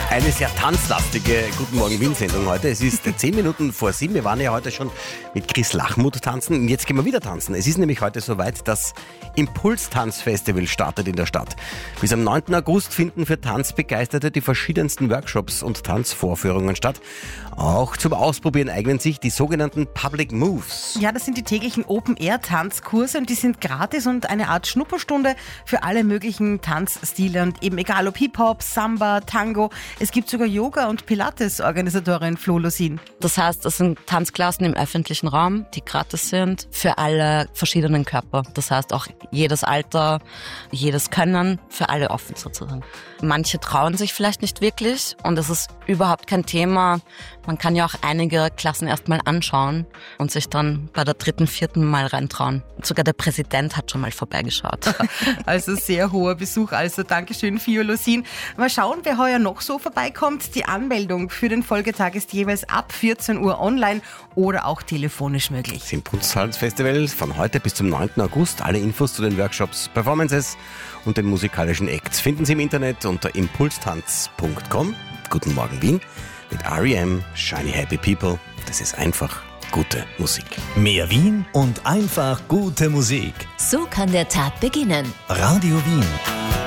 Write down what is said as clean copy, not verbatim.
Eine sehr tanzlastige Guten Morgen Wien-Sendung heute. Es ist 10 Minuten vor 7. Wir waren ja heute schon mit Chris Lachmuth tanzen und jetzt gehen wir wieder tanzen. Es ist nämlich heute soweit, das Impuls-Tanz-Festival startet in der Stadt. Bis am 9. August finden für Tanzbegeisterte die verschiedensten Workshops und Tanzvorführungen statt. Auch zum Ausprobieren eignen sich die sogenannten Public Moves. Ja, das sind die täglichen Open-Air-Tanzkurse und die sind gratis und eine Art Schnupperstunde für alle möglichen Tanzstile und eben egal ob Hip-Hop, Samba, Tango. Es gibt sogar Yoga- und Pilates-Organisatorin Flo Losin. Das heißt, das sind Tanzklassen im öffentlichen Raum, die gratis sind für alle verschiedenen Körper. Das heißt auch jedes Alter, jedes Können, für alle offen sozusagen. Manche trauen sich vielleicht nicht wirklich und es ist überhaupt kein Thema. Man kann ja auch einige Klassen erstmal anschauen und sich dann bei der 3., 4. Mal reintrauen. Sogar der Präsident hat schon mal vorbeigeschaut. Also sehr hoher Besuch, also Dankeschön Flo Losin. Mal schauen, wer heuer noch so vorbeikommt. Die Anmeldung für den Folgetag ist jeweils ab 14 Uhr online oder auch telefonisch möglich. Das Impulstanzfestival von heute bis zum 9. August. Alle Infos zu den Workshops, Performances und den musikalischen Acts finden Sie im Internet unter impulstanz.com. Guten Morgen Wien mit R.E.M. Shiny Happy People. Das ist einfach gute Musik. Mehr Wien und einfach gute Musik. So kann der Tag beginnen. Radio Wien.